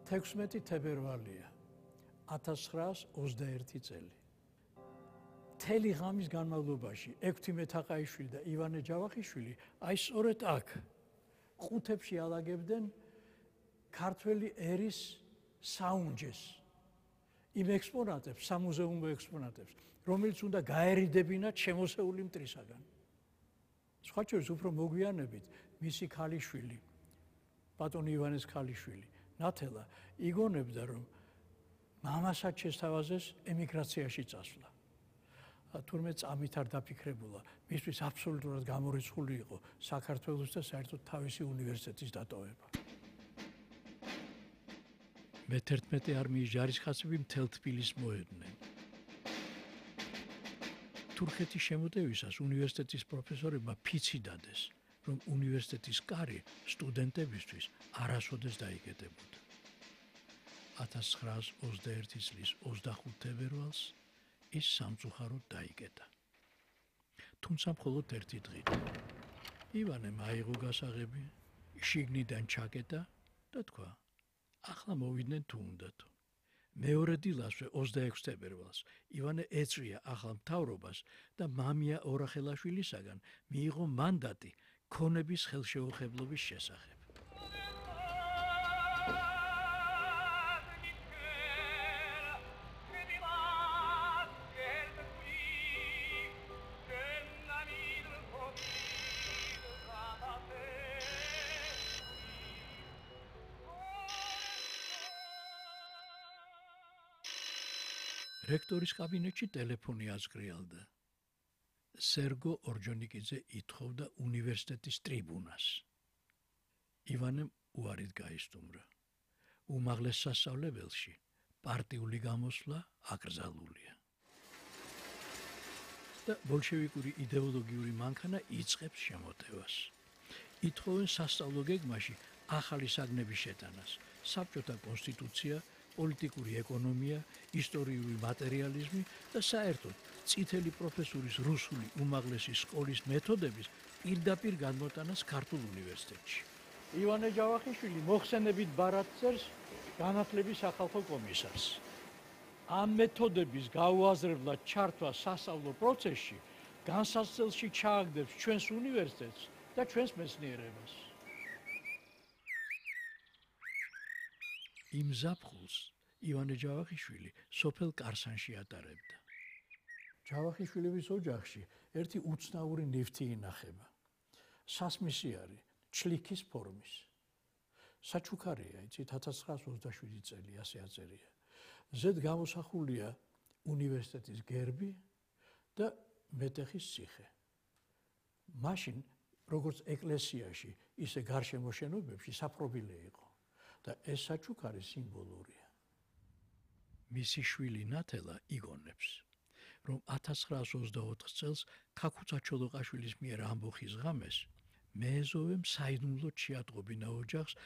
16 თებერვალია 1921 წელი. მთელი ღამის განმავლობაში ექვთიმე თაყაიშვილი და ივანე ჯავახიშვილი აი სწორედ აქ ყუთებში ალაგებდნენ ქართველი ერის საუნჯეს, იმ ექსპონატებს, სამუზეუმო ექსპონატებს, რომელიც უნდა გაერიდებინათ შემოსეული მტრისაგან. სხვა შორის უფრო მოგვიანებით მისი ქალიშვილი, ბატონი ივანეს ქალიშვილი, ნათელა იგონებდა, რომ მამასაც შესთავაზეს ემიგრაციაში წასვლა. თურმე წამით არ დაფიქრებულა, მისთვის აბსოლუტურად გამორიცხული იყო საქართველოს და საერთოდ თავისი უნივერსიტეტის დატოვება. მე-11 არმიის ჯარისკაცები მთელ თბილისს მოედნენ. თურქეთის შემოტევისას უნივერსიტეტის პროფესორებმა ფიცი დადეს, რომ უნივერსიტეტის კარი სტუდენტებისთვის არასოდეს დაიკეტებოდა. 1921 წლის 25 თებერვალს ის სამწუხაროდ დაიკეტა. თუმცა მხოლოდ ერთი დღით. ივანემ აიღო გასაღები, შიგნიდან ჩაკეტა და თქვა: ახლა მოვიდნენ თუ უნდათო. მეორე დილასვე 26 თებერვალს ივანე ეწვია ახალ მთავრობას და მამია ორახელაშვილისაგან მიიღო მანდატი ქონების ხელშეუხებლობის შესახებ. რექტორის კაბინეტში ტელეფონი აზგრიალდა. სერგო ორჯონიკიძე ითხოვდა უნივერსიტეტის ტრიბუნას. ივანემ უარით გაისტუმრა. უმაღლეს სასწავლებელში პარტიული გამოსვლა აკრძალულია. და ბოლშევიკური იდეოლოგიური მანქანა იწყებს შემოტევას. ითხოვენ სასწავლო გეგმაში ახალი საგნების შეტანას, საბჭოთა კონსტიტუცია, პოლიტიკური ეკონომია, ისტორიული მატერიალიზმი და საერთოდ წითელი პროფესურის რუსული უმაღლესი სკოლის მეთოდების პირდაპირ განმოტანას ქართულ უნივერსიტეტში. ივანე ჯავახიშვილი მოხსენებით ბარათწერს განათლების სახალხო კომისარს. ამ მეთოდების გაუაზრებლად ჩართვა სასწავლო პროცესში განსაცდელში ჩააგდებს ჩვენს უნივერსიტეტს და ჩვენს მეცნიერებას. იმ ზაფხულს ივანე ჯავახიშვილი სოფელ კარსანში ატარებდა. ჯავახიშვილების ოჯახში ერთი უცნაური ნივთი ინახება. სასმისიარი, ჩლიქის ფორმის. საჩუქარია, იცით, 1927 წელი ასე აწერია. ზედ გამოსახულია უნივერსიტეტის გერბი და მეტეხის ციხე. მაშინ, როგორც ეკლესიაში, ისე გარშემო შენობებში საპრობილე იყო. და ეს საჩუქარი სიმბოლურია. მისი შვილი ნათელა იგონებს, რომ 1924 წელს ქაქუცა ჩოლოყაშვილის მიერ ამბოხის ღამეს მეეზოვემ საიდუმლოდ შეატყობინა ოჯახს